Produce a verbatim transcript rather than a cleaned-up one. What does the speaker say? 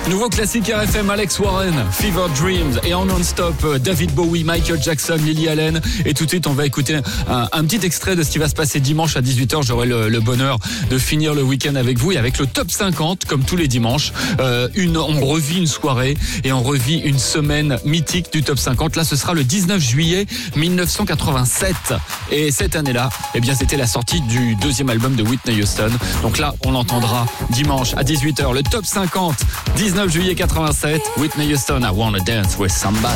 Nouveau classique R F M, Alex Warren, Fever Dreams, et en non-stop, David Bowie, Michael Jackson, Lily Allen. Et tout de suite, on va écouter un, un petit extrait de ce qui va se passer dimanche à dix-huit heures. J'aurai le, le bonheur de finir le week-end avec vous et avec le top cinquante, comme tous les dimanches. Euh, une, on revit une soirée et on revit une semaine mythique du top cinquante. Là, ce sera le dix-neuf juillet mille neuf cent quatre-vingt-sept. Et cette année-là, eh bien, c'était la sortie du deuxième album de Whitney Houston. Donc là, on l'entendra dimanche à dix-huit heures. Le top cinquante, dix-neuf juillet quatre-vingt-sept, Whitney Houston, I Wanna Dance With Somebody.